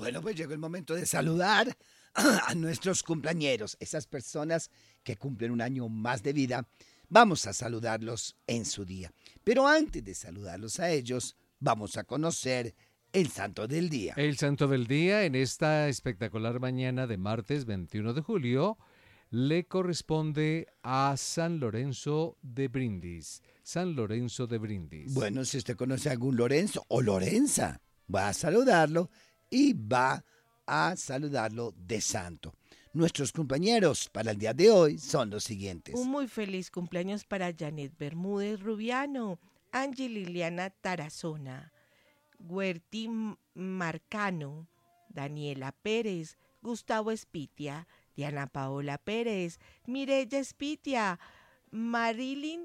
Bueno, pues llegó el momento de saludar a nuestros cumpleañeros, esas personas que cumplen un año más de vida. Vamos a saludarlos en su día. Pero antes de saludarlos a ellos, vamos a conocer el santo del día. El santo del día en esta espectacular mañana de martes 21 de julio le corresponde a San Lorenzo de Brindis. San Lorenzo de Brindis. Bueno, si usted conoce a algún Lorenzo o Lorenza, va a saludarlo y va a saludarlo de santo. Nuestros compañeros para el día de hoy son los siguientes. Un muy feliz cumpleaños para Janet Bermúdez Rubiano, Angie Liliana Tarazona, Huerti Marcano, Daniela Pérez, Gustavo Espitia, Diana Paola Pérez, Mireya Espitia, Marilyn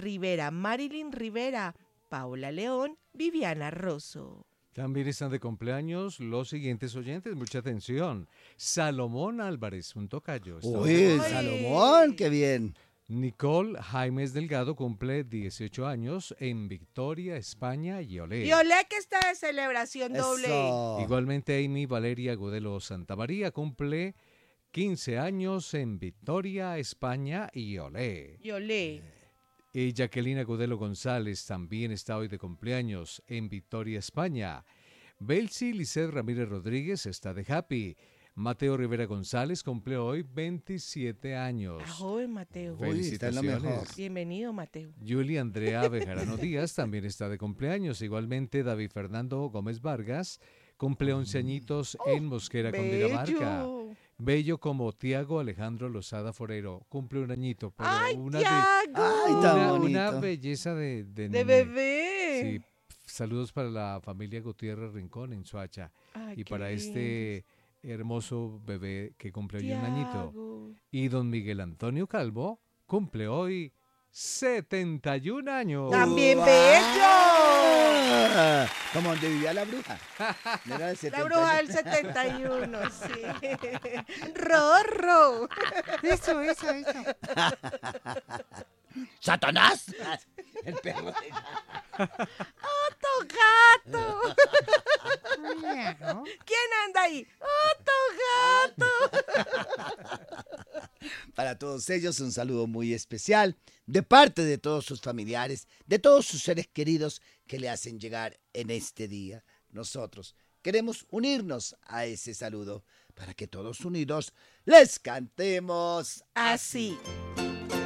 Rivera, Paola León, Viviana Rosso. También están de cumpleaños los siguientes oyentes, mucha atención. Salomón Álvarez, un tocayo. Uy, Salomón, qué bien. Nicole Jaimes Delgado cumple 18 años en Victoria, España y olé. Y olé que está de celebración doble. Eso. Igualmente Amy Valeria Agudelo Santamaría cumple 15 años en Victoria, España y olé. Y olé. Y Jacqueline Agudelo González también está hoy de cumpleaños en Victoria, España. Belsi Lisset Ramírez Rodríguez está de happy. Mateo Rivera González cumple hoy 27 años. A joven Mateo. Uy, está en lo mejor. Felicitaciones. Bienvenido, Mateo. Julie Andrea Bejarano Díaz también está de cumpleaños. Igualmente David Fernando Gómez Vargas cumple 11 añitos en Mosquera, Cundinamarca. Bello como Tiago Alejandro Lozada Forero. Cumple un añito. Pero ¡Ay, una, Tiago! Ay, tan una bonito. belleza de De nene. bebé. Sí, saludos para la familia Gutiérrez Rincón en Soacha. Ay, Y qué para lindos. este hermoso bebé que cumple hoy un añito. Tiago. Y don Miguel Antonio Calvo cumple hoy 71 años. También ¡Uah! bello. Como donde vivía la bruja. ¿No era de La 70 bruja años? del 71, sí. Rorro. Eso. ¡Satanás! El perro. ¡Otto gato! ¿Quién anda ahí? ¡Otto gato! Para todos ellos un saludo muy especial de parte de todos sus familiares, de todos sus seres queridos que le hacen llegar en este día. Nosotros queremos unirnos a ese saludo para que todos unidos les cantemos Así.